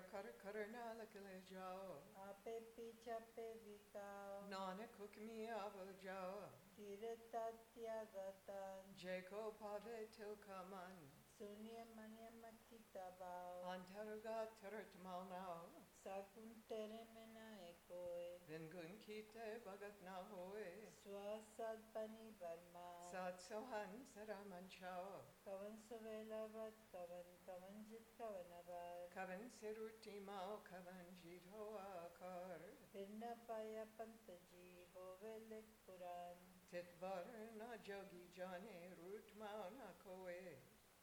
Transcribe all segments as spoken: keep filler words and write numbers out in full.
kar karna lakle jao. Ape picha pe vikao. Nanak hukmi avo jao. Tiratatyagatan. Jako pave tilkaman. Sunya manya makitabao. Antarga terat malnao. Sakun tere mena ekoe. Vingun kite bagat na hoe. Swasad pani barma. Sat sohan saraman chao. Kavan suvelavat kavan kavanjit kavanavar. Kavan siruti mao kavan jito akar. Vinna paya pantaji hovelek puran. Titvar na jogi jane root mao na koe.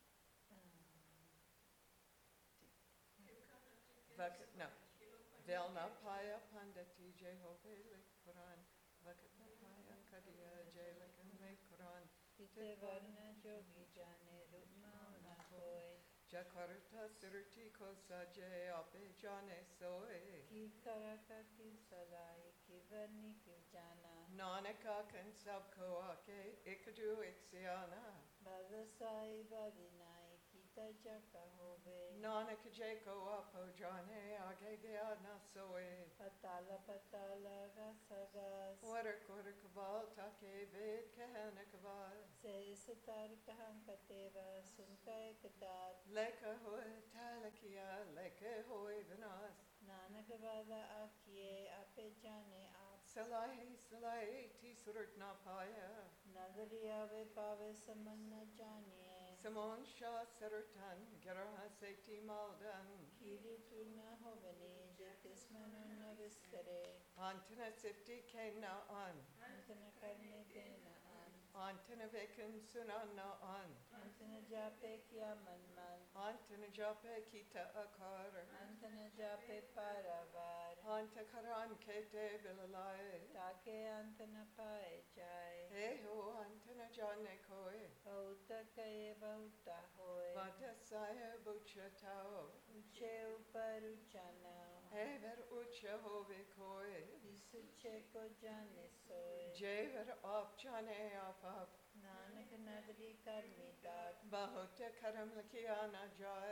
Vakat no. Velna paya pandati jehovah Quran. Vakat na paya kadiya jaylakan me Quran. Ite varna jogi jane rupmao na koe. Jakarta sirti ko saje ape jane soe. Ki karaka ki salai ki varni ki jana. Nanaka kan sabko ake ikadu iksiana. Badasai badinai kita jaka hove. Nanak jako apo jane age gyana soe. Patala patala gasagas. Warak warak val take ved kahana kaval. Se satar kahan kateva sunkai kadat. Leka hoy talakia leka hoy vinas. Nanak vada akiye ape jane ap. Salai salai ti surat na paya. Nagari ave pave samanna janiye. Simon Shah Saratan Garaha Sekti Maldan. Kiri turna hovani jatismanu navistare. Antana Sifti Kena an. Antana karne dena an. Antana Vekan Sunana an. Antana jape kya manman. Antana Jape Kita Akar. Antana jape paravar. Anta Karan Kete Vilalai. Take antana pae jai. Eho Antana Jane Koe. Bauta kaye bauta hoye. Vadasaya Bucha Tao. Uche upar uchana. Ever Ucha Hove Koe. Isuche ko jane soye. Jever Op Jane Apap. Nanak nagari karmi dat. Bahota Karam Lakiana Jai.